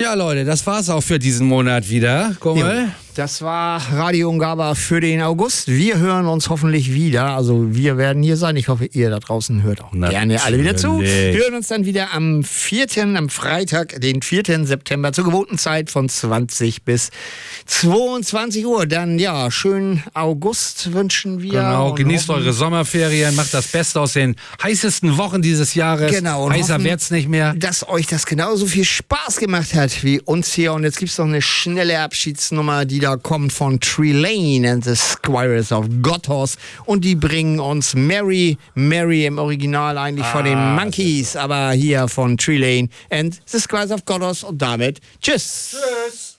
Ja, Leute, das war's auch für diesen Monat wieder. Gummel. Das war Radio Ungaba für den August. Wir hören uns hoffentlich wieder. Also wir werden hier sein. Ich hoffe, ihr da draußen hört auch gerne alle wieder zu. Wir hören uns dann wieder am Freitag, den 4. September zur gewohnten Zeit von 20 bis 22 Uhr. Dann ja, schönen August wünschen wir. Genau, genießt eure Sommerferien, macht das Beste aus den heißesten Wochen dieses Jahres. Genau. Heißer wird's nicht mehr. Dass euch das genauso viel Spaß gemacht hat wie uns hier. Und jetzt gibt's noch eine schnelle Abschiedsnummer, die da kommt von Trelane and the Squires of Gothos. Und die bringen uns Mary im Original eigentlich von den Monkeys, aber hier von Trelane and the Squires of Gothos. Und damit tschüss. Tschüss.